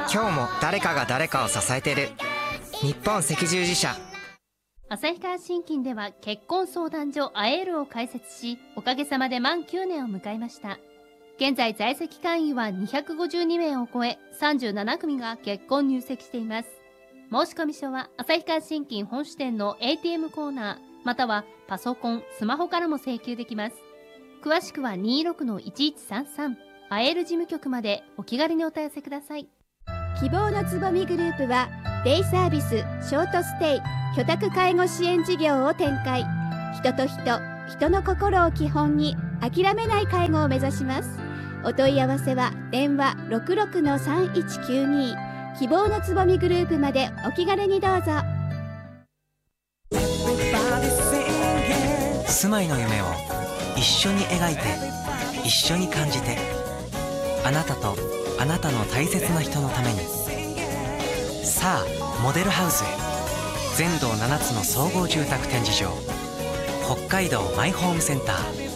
今日も誰かが誰かを支えてる。日本赤十字社。 旭川信金では結婚相談所あえるを開設し、おかげさまで満9年を迎えました。現在在籍会員は252名を超え、37組が結婚入籍しています。申込書は旭川信金本支店の ATM コーナー、またはパソコン、スマホからも請求できます。詳しくは 26-1133 あえる事務局までお気軽にお問い合わせください。 希望のつぼみグループはデイサービス、ショートステイ、居宅介護支援事業を展開。人と人、人の心を基本に諦めない介護を目指します。お問い合わせは電話 66-3192 希望のつぼみグループまでお気軽にどうぞ。 住まいの夢を一緒に描いて、一緒に感じて、あなたとあなたの大切な人のために。さあモデルハウスへ。全道7つの総合住宅展示場、北海道マイホームセンター。